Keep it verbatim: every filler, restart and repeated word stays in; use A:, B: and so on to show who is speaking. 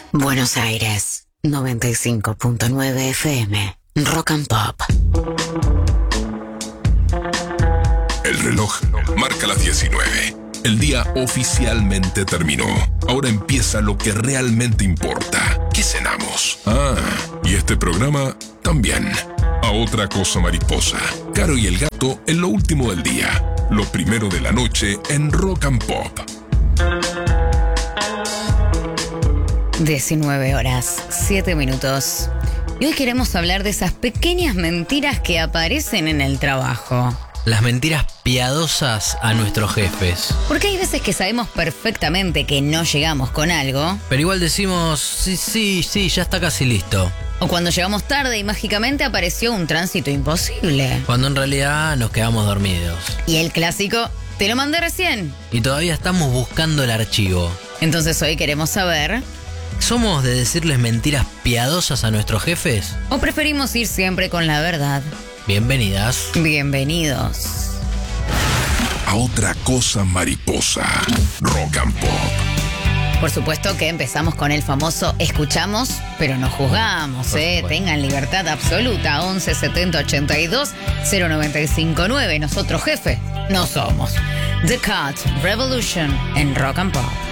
A: Buenos Aires, noventa y cinco punto nueve F M, Rock and Pop.
B: El reloj marca las diecinueve. El día oficialmente terminó. Ahora empieza lo que realmente importa. ¿Qué cenamos? Ah, y este programa también. A otra cosa mariposa. Caro y el gato en lo último del día. Lo primero de la noche en Rock and Pop.
C: diecinueve horas, siete minutos. Y hoy queremos hablar de esas pequeñas mentiras que aparecen en el trabajo.
D: Las mentiras piadosas a nuestros jefes.
C: Porque hay veces que sabemos perfectamente que no llegamos con algo.
D: Pero igual decimos, sí, sí, sí, ya está casi listo.
C: O cuando llegamos tarde y mágicamente apareció un tránsito imposible.
D: Cuando en realidad nos quedamos dormidos.
C: Y el clásico, te lo mandé recién.
D: Y todavía estamos buscando el archivo.
C: Entonces hoy queremos saber...
D: ¿Somos de decirles mentiras piadosas a nuestros jefes?
C: ¿O preferimos ir siempre con la verdad?
D: Bienvenidas.
C: Bienvenidos.
B: A otra cosa mariposa. Rock and Pop.
C: Por supuesto que empezamos con el famoso escuchamos, pero no juzgamos, ¿eh? Tengan libertad absoluta. once setenta ochenta y dos cero noventa y cinco nueve. Nosotros, jefe, no somos. The Cut Revolution en Rock and Pop.